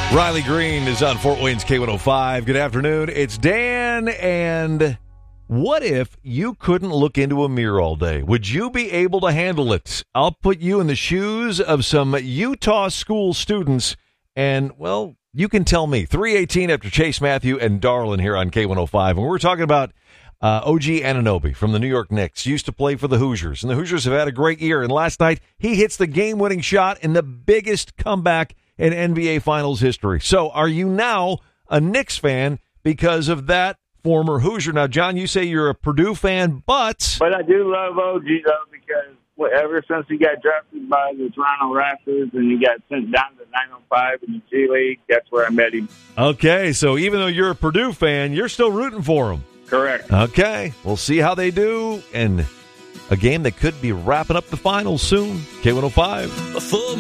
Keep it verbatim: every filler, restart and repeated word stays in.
Riley Green is on Fort Wayne's K one oh five. Good afternoon. It's Dan, and what if you couldn't look into a mirror all day? Would you be able to handle it? I'll put you in the shoes of some Utah school students, and, well, you can tell me. three eighteen after Chase Matthew and Darlin here on K one oh five, and we're talking about uh, O G Anunoby from the New York Knicks. Used to play for the Hoosiers, and the Hoosiers have had a great year, and last night he hits the game-winning shot in the biggest comeback in N B A Finals history. So are you now a Knicks fan because of that former Hoosier? Now, John, you say you're a Purdue fan, but... But I do love O G, though, because well, ever since he got drafted by the Toronto Raptors and he got sent down to nine oh five in the G League, that's where I met him. Okay, so even though you're a Purdue fan, you're still rooting for him. Correct. Okay, we'll see how they do, and a game that could be wrapping up the finals soon. K one oh five.